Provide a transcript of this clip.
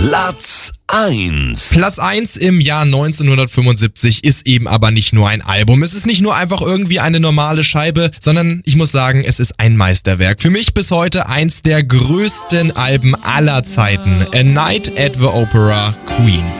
Platz 1. Platz 1 im Jahr 1975 ist eben aber nicht nur ein Album. Es ist nicht nur einfach irgendwie eine normale Scheibe, sondern ich muss sagen, es ist ein Meisterwerk. Für mich bis heute eins der größten Alben aller Zeiten. A Night at the Opera, Queen.